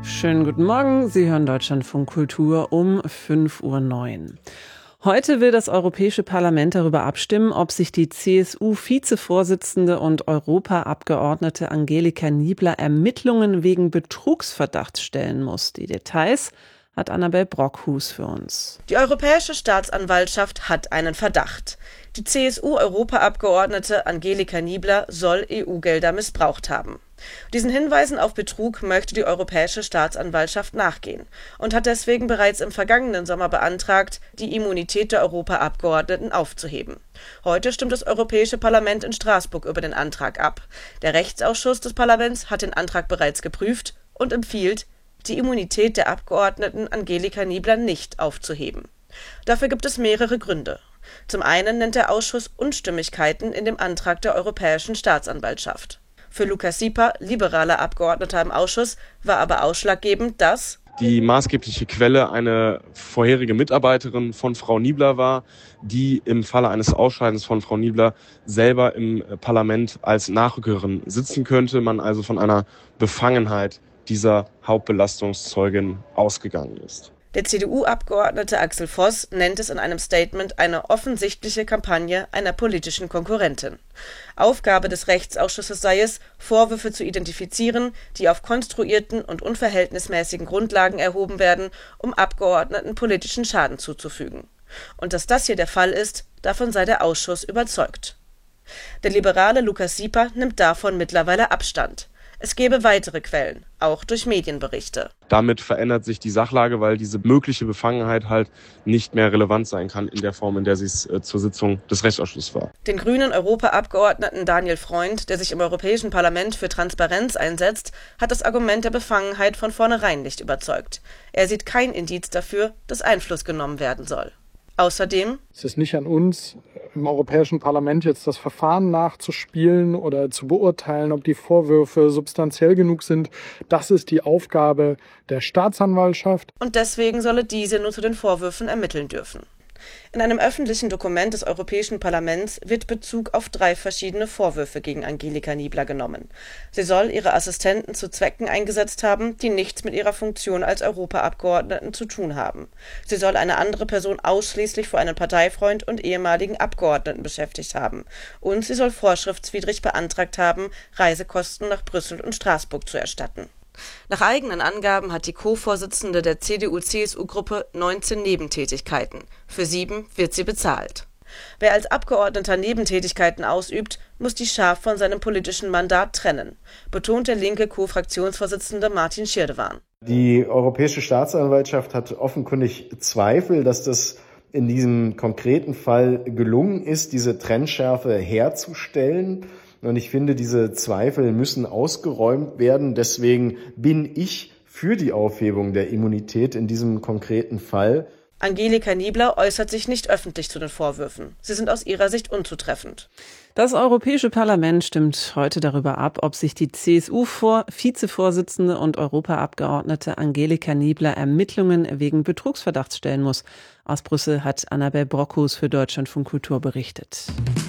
Schönen guten Morgen, Sie hören Deutschlandfunk Kultur um 5:09 Uhr. Heute will das Europäische Parlament darüber abstimmen, ob sich die CSU-Vizevorsitzende und Europaabgeordnete Angelika Niebler Ermittlungen wegen Betrugsverdachts stellen muss. Die Details hat Annabel Brockhus für uns. Die Europäische Staatsanwaltschaft hat einen Verdacht. Die CSU-Europaabgeordnete Angelika Niebler soll EU-Gelder missbraucht haben. Diesen Hinweisen auf Betrug möchte die Europäische Staatsanwaltschaft nachgehen und hat deswegen bereits im vergangenen Sommer beantragt, die Immunität der Europaabgeordneten aufzuheben. Heute stimmt das Europäische Parlament in Straßburg über den Antrag ab. Der Rechtsausschuss des Parlaments hat den Antrag bereits geprüft und empfiehlt, die Immunität der Abgeordneten Angelika Niebler nicht aufzuheben. Dafür gibt es mehrere Gründe. Zum einen nennt der Ausschuss Unstimmigkeiten in dem Antrag der Europäischen Staatsanwaltschaft. Für Lukas Sieper, liberaler Abgeordneter im Ausschuss, war aber ausschlaggebend, dass die maßgebliche Quelle eine vorherige Mitarbeiterin von Frau Niebler war, die im Falle eines Ausscheidens von Frau Niebler selber im Parlament als Nachrückerin sitzen könnte, man also von einer Befangenheit dieser Hauptbelastungszeugin ausgegangen ist. Der CDU-Abgeordnete Axel Voss nennt es in einem Statement eine offensichtliche Kampagne einer politischen Konkurrentin. Aufgabe des Rechtsausschusses sei es, Vorwürfe zu identifizieren, die auf konstruierten und unverhältnismäßigen Grundlagen erhoben werden, um Abgeordneten politischen Schaden zuzufügen. Und dass das hier der Fall ist, davon sei der Ausschuss überzeugt. Der liberale Lukas Sieper nimmt davon mittlerweile Abstand. Es gebe weitere Quellen, auch durch Medienberichte. Damit verändert sich die Sachlage, weil diese mögliche Befangenheit halt nicht mehr relevant sein kann in der Form, in der sie es zur Sitzung des Rechtsausschusses war. Den grünen Europaabgeordneten Daniel Freund, der sich im Europäischen Parlament für Transparenz einsetzt, hat das Argument der Befangenheit von vornherein nicht überzeugt. Er sieht kein Indiz dafür, dass Einfluss genommen werden soll. Außerdem: Es ist nicht an uns, im Europäischen Parlament jetzt das Verfahren nachzuspielen oder zu beurteilen, ob die Vorwürfe substanziell genug sind. Das ist die Aufgabe der Staatsanwaltschaft. Und deswegen solle diese nur zu den Vorwürfen ermitteln dürfen. In einem öffentlichen Dokument des Europäischen Parlaments wird Bezug auf 3 verschiedene Vorwürfe gegen Angelika Niebler genommen. Sie soll ihre Assistenten zu Zwecken eingesetzt haben, die nichts mit ihrer Funktion als Europaabgeordneten zu tun haben. Sie soll eine andere Person ausschließlich für einen Parteifreund und ehemaligen Abgeordneten beschäftigt haben. Und sie soll vorschriftswidrig beantragt haben, Reisekosten nach Brüssel und Straßburg zu erstatten. Nach eigenen Angaben hat die Co-Vorsitzende der CDU-CSU-Gruppe 19 Nebentätigkeiten. Für 7 wird sie bezahlt. Wer als Abgeordneter Nebentätigkeiten ausübt, muss die scharf von seinem politischen Mandat trennen, betont der linke Co-Fraktionsvorsitzende Martin Schirdewan. Die Europäische Staatsanwaltschaft hat offenkundig Zweifel, dass das in diesem konkreten Fall gelungen ist, diese Trennschärfe herzustellen. Und ich finde, diese Zweifel müssen ausgeräumt werden. Deswegen bin ich für die Aufhebung der Immunität in diesem konkreten Fall. Angelika Niebler äußert sich nicht öffentlich zu den Vorwürfen. Sie sind aus ihrer Sicht unzutreffend. Das Europäische Parlament stimmt heute darüber ab, ob sich die CSU-Vizevorsitzende und Europaabgeordnete Angelika Niebler Ermittlungen wegen Betrugsverdachts stellen muss. Aus Brüssel hat Annabel Brockhus für Deutschlandfunk Kultur berichtet.